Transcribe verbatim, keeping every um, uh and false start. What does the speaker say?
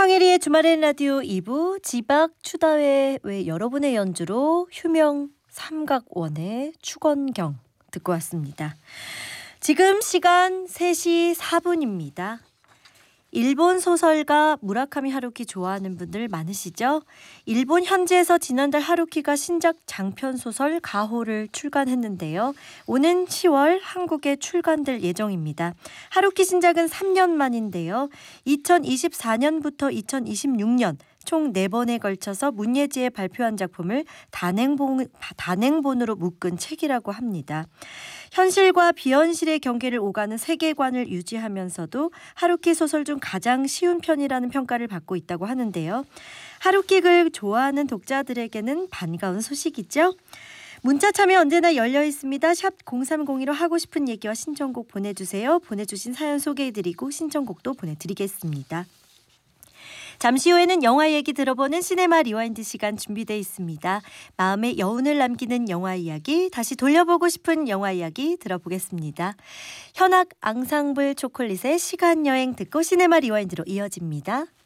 황혜리의 주말엔 라디오 이 부 지박 추다회 외 여러분의 연주로 휴명 삼각원의 축원경 듣고 왔습니다. 지금 시간 세 시 사 분입니다. 일본 소설가 무라카미 하루키 좋아하는 분들 많으시죠? 일본 현지에서 지난달 하루키가 신작 장편 소설 가호를 출간했는데요. 오는 시월 한국에 출간될 예정입니다. 하루키 신작은 삼 년 만인데요. 이천이십사 년부터 이천이십육 년 총 네 번에 걸쳐서 문예지에 발표한 작품을 단행본, 단행본으로 묶은 책이라고 합니다. 현실과 비현실의 경계를 오가는 세계관을 유지하면서도 하루키 소설 중 가장 쉬운 편이라는 평가를 받고 있다고 하는데요. 하루키 글 좋아하는 독자들에게는 반가운 소식이죠. 문자 참여 언제나 열려 있습니다. 샵 공삼공이로 하고 싶은 얘기와 신청곡 보내주세요. 보내주신 사연 소개해드리고 신청곡도 보내드리겠습니다. 잠시 후에는 영화 얘기 들어보는 시네마 리와인드 시간 준비되어 있습니다. 마음에 여운을 남기는 영화 이야기, 다시 돌려보고 싶은 영화 이야기 들어보겠습니다. 현악 앙상블 초콜릿의 시간여행 듣고 시네마 리와인드로 이어집니다.